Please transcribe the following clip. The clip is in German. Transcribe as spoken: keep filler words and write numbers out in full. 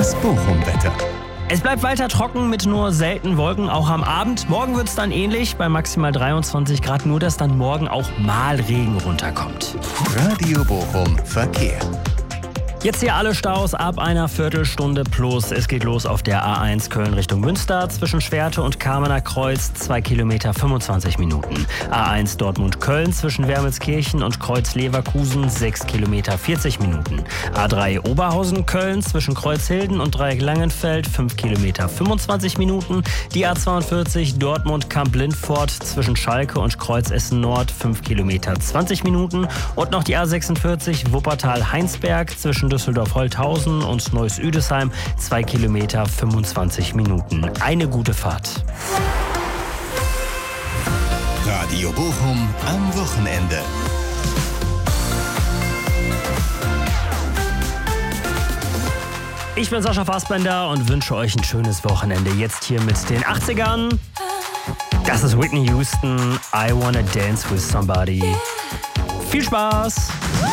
Das Bochum-Wetter. Es bleibt weiter trocken mit nur selten Wolken, auch am Abend. Morgen wird es dann ähnlich, bei maximal dreiundzwanzig Grad, nur dass dann morgen auch mal Regen runterkommt. Radio Bochum Verkehr. Jetzt hier alle Staus ab einer Viertelstunde plus. Es geht los auf der A eins Köln Richtung Münster zwischen Schwerte und Kamener Kreuz, zwei Kilometer fünfundzwanzig Minuten. A eins Dortmund-Köln zwischen Wermelskirchen und Kreuz Leverkusen, sechs Kilometer vierzig Minuten. A drei Oberhausen-Köln zwischen Kreuzhilden und Dreieck Langenfeld, fünf Kilometer fünfundzwanzig Minuten. Die A zweiundvierzig Dortmund-Kamp-Lindfort zwischen Schalke und Kreuz Essen Nord, fünf Kilometer zwanzig Minuten. Und noch die A sechsundvierzig Wuppertal-Heinsberg zwischen Düsseldorf-Holthausen und Neuss-Üdesheim, zwei Kilometer fünfundzwanzig Minuten. Eine gute Fahrt. Radio Bochum am Wochenende. Ich bin Sascha Fassbender und wünsche euch ein schönes Wochenende. Jetzt hier mit den achtzigern. Das ist Whitney Houston, I Wanna Dance With Somebody. Viel Spaß!